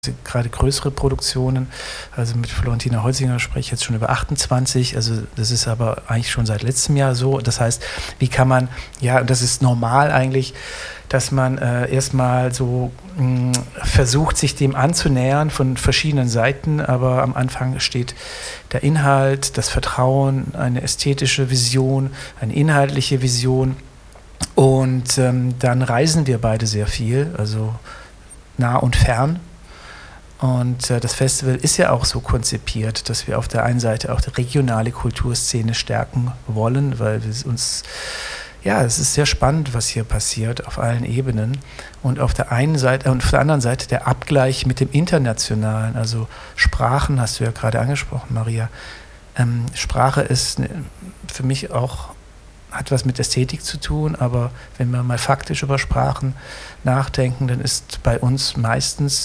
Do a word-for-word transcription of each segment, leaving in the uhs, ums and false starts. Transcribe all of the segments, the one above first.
gerade größere Produktionen, also mit Florentina Holzinger spreche ich jetzt schon über achtundzwanzig, also das ist aber eigentlich schon seit letztem Jahr so. Das heißt, wie kann man, ja, das ist normal eigentlich, dass man äh, erstmal so mh, versucht, sich dem anzunähern von verschiedenen Seiten, aber am Anfang steht der Inhalt, das Vertrauen, eine ästhetische Vision, eine inhaltliche Vision und ähm, dann reisen wir beide sehr viel, also nah und fern. Und äh, das Festival ist ja auch so konzipiert, dass wir auf der einen Seite auch die regionale Kulturszene stärken wollen, weil wir uns, ja, es ist sehr spannend, was hier passiert auf allen Ebenen. Und auf der einen Seite und auf der anderen Seite der Abgleich mit dem Internationalen, also Sprachen, hast du ja gerade angesprochen, Maria. Ähm, Sprache ist für mich auch, hat was mit Ästhetik zu tun, aber wenn wir mal faktisch über Sprachen nachdenken, dann ist bei uns meistens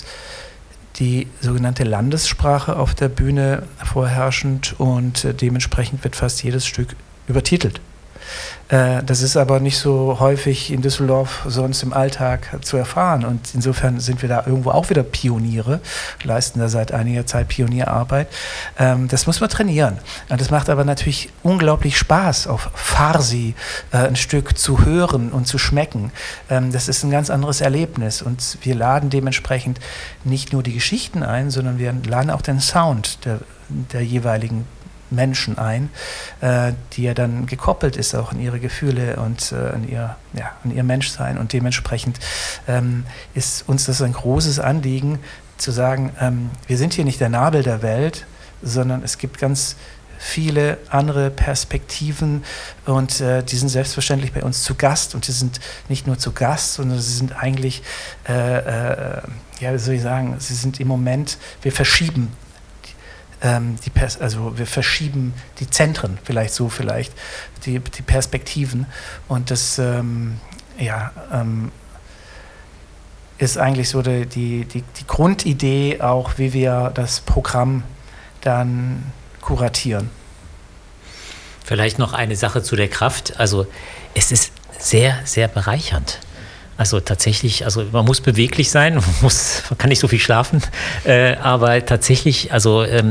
die sogenannte Landessprache auf der Bühne vorherrschend und äh, dementsprechend wird fast jedes Stück übertitelt. Äh, das ist aber nicht so häufig in Düsseldorf sonst im Alltag zu erfahren und insofern sind wir da irgendwo auch wieder Pioniere, leisten da seit einiger Zeit Pionierarbeit. Ähm, das muss man trainieren. Und das macht aber natürlich unglaublich Spaß, auf Farsi äh, ein Stück zu hören und zu schmecken. Ähm, das ist ein ganz anderes Erlebnis und wir laden dementsprechend nicht nur die Geschichten ein, sondern wir laden auch den Sound der, der jeweiligen Menschen ein, äh, die ja dann gekoppelt ist auch an ihre Gefühle und äh, an ihr, ja, an ihr Menschsein und dementsprechend ähm, ist uns das ein großes Anliegen zu sagen, ähm, wir sind hier nicht der Nabel der Welt, sondern es gibt ganz viele andere Perspektiven und äh, die sind selbstverständlich bei uns zu Gast und die sind nicht nur zu Gast, sondern sie sind eigentlich, äh, äh, ja, wie soll ich sagen, sie sind im Moment, wir verschieben Die Pers- also wir verschieben die Zentren, vielleicht so vielleicht, die, die Perspektiven und das ähm, ja, ähm, ist eigentlich so die, die, die, die Grundidee auch, wie wir das Programm dann kuratieren. Vielleicht noch eine Sache zu der Kraft, also es ist sehr, sehr bereichernd. Also tatsächlich, also man muss beweglich sein, man, muss, man kann nicht so viel schlafen, äh, aber tatsächlich, also ähm,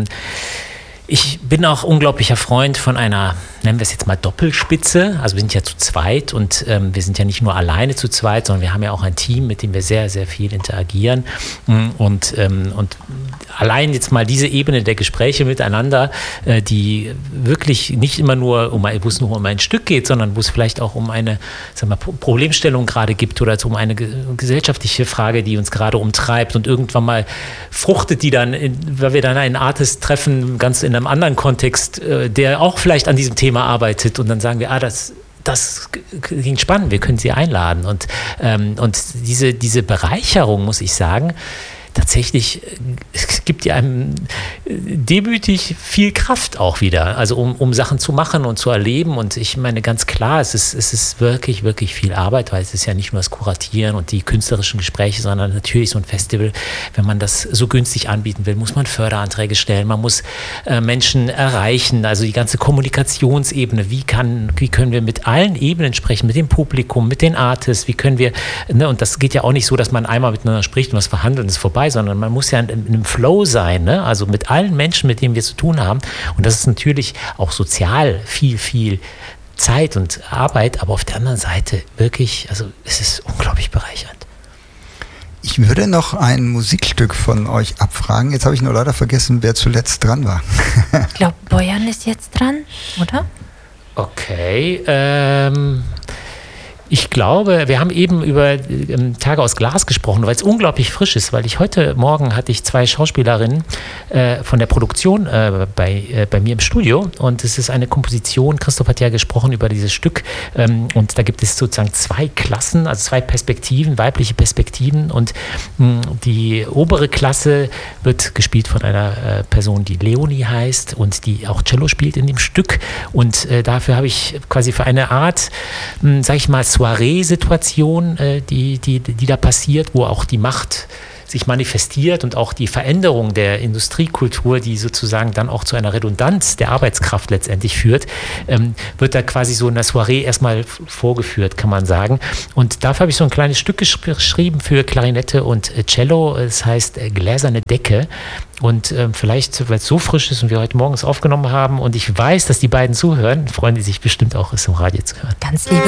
ich bin auch unglaublicher Freund von einer, nennen wir es jetzt mal Doppelspitze, also wir sind ja zu zweit und ähm, wir sind ja nicht nur alleine zu zweit, sondern wir haben ja auch ein Team, mit dem wir sehr, sehr viel interagieren und, ähm, und allein jetzt mal diese Ebene der Gespräche miteinander, äh, die wirklich nicht immer nur, um, wo es nur um ein Stück geht, sondern wo es vielleicht auch um eine, sagen wir, Problemstellung gerade gibt oder um eine gesellschaftliche Frage, die uns gerade umtreibt und irgendwann mal fruchtet die dann, in, weil wir dann einen Artist treffen, ganz in einem anderen Kontext, äh, der auch vielleicht an diesem Thema arbeitet und dann sagen wir, ah, das das klingt spannend, wir können Sie einladen und, ähm, und diese, diese Bereicherung, muss ich sagen, tatsächlich, es gibt ja einem demütig viel Kraft auch wieder, also um, um Sachen zu machen und zu erleben und ich meine ganz klar, es ist, es ist wirklich, wirklich viel Arbeit, weil es ist ja nicht nur das Kuratieren und die künstlerischen Gespräche, sondern natürlich so ein Festival, wenn man das so günstig anbieten will, muss man Förderanträge stellen, man muss äh, Menschen erreichen, also die ganze Kommunikationsebene, wie kann, wie können wir mit allen Ebenen sprechen, mit dem Publikum, mit den Artists, wie können wir, ne, und das geht ja auch nicht so, dass man einmal miteinander spricht und was verhandelt ist vorbei, sondern man muss ja in, in einem Flow sein, ne? Also mit allen Menschen, mit denen wir zu tun haben. Und das ist natürlich auch sozial viel, viel Zeit und Arbeit, aber auf der anderen Seite wirklich, also es ist unglaublich bereichernd. Ich würde noch ein Musikstück von euch abfragen. Jetzt habe ich nur leider vergessen, wer zuletzt dran war. Ich glaube, Bojan ist jetzt dran, oder? Okay, ähm... Ich glaube, wir haben eben über ähm, Tage aus Glas gesprochen, weil es unglaublich frisch ist, weil ich heute Morgen hatte ich zwei Schauspielerinnen äh, von der Produktion äh, bei, äh, bei mir im Studio und es ist eine Komposition, Christoph hat ja gesprochen über dieses Stück ähm, und da gibt es sozusagen zwei Klassen, also zwei Perspektiven, weibliche Perspektiven und mh, die obere Klasse wird gespielt von einer äh, Person, die Leonie heißt und die auch Cello spielt in dem Stück und äh, dafür habe ich quasi für eine Art, mh, sag ich mal, Soiree-Situation, äh, die, die, die da passiert, wo auch die Macht sich manifestiert und auch die Veränderung der Industriekultur, die sozusagen dann auch zu einer Redundanz der Arbeitskraft letztendlich führt, ähm, wird da quasi so in der Soiree erstmal vorgeführt, kann man sagen. Und dafür habe ich so ein kleines Stück geschrieben für Klarinette und Cello. Es heißt äh, Gläserne Decke. Und ähm, vielleicht, weil es so frisch ist und wir heute morgens aufgenommen haben und ich weiß, dass die beiden zuhören, freuen die sich bestimmt auch, es im Radio zu hören. Ganz liebe